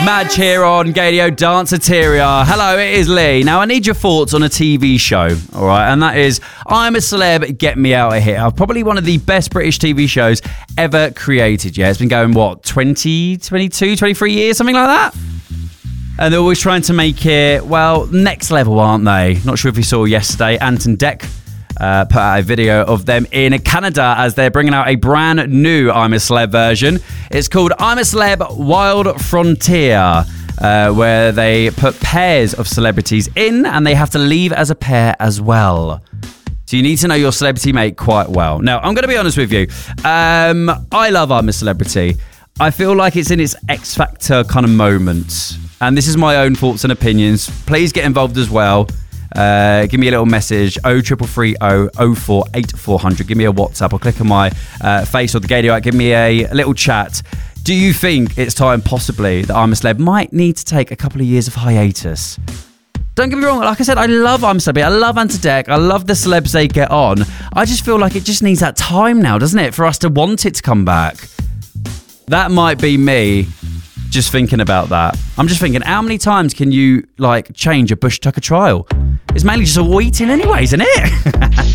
Madge here on Gadio Danceteria. Hello, it is Lee. Now, I need your thoughts on a TV show, all right? And that is I'm a Celeb, Get Me Out of Here. Probably one of the best British TV shows ever created, yeah? It's been going, 20, 22, 23 years, something like that? And they're always trying to make it, next level, aren't they? Not sure if you saw yesterday, Ant and Dec put out a video of them in Canada as they're bringing out a brand new I'm a Celeb version. It's called I'm a Celeb Wild Frontier, where they put pairs of celebrities in and they have to leave as a pair as well. So you need to know your celebrity mate quite well. Now, I'm going to be honest with you. I love I'm a Celebrity. I feel like it's in its X Factor kind of moments. And this is my own thoughts and opinions. Please get involved as well. Give me a little message, 0330 048 400. Give me a WhatsApp or click on my face or the Gadio app. Give me a little chat. Do you think it's time possibly that I'm a Celeb might need to take a couple of years of hiatus? Don't get me wrong, like I said, I love I'm a Celeb. I love Ant and Dec. I love the celebs they get on. I just feel like it just needs that time now, doesn't it, for us to want it to come back? That might be me just thinking about that. I'm just thinking, how many times can you change a Bush Tucker trial? It's mainly just all eating anyways, isn't it?